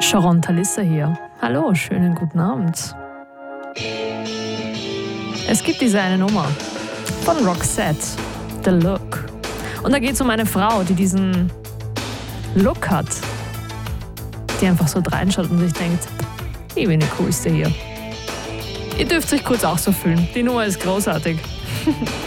Sharon Talissa hier. Hallo, schönen guten Abend. Es gibt diese eine Nummer von Roxette, The Look. Und da geht es um eine Frau, die diesen Look hat, die einfach so reinschaut und sich denkt, ich bin die Coolste hier. Ihr dürft euch kurz auch so fühlen. Die Nummer ist großartig.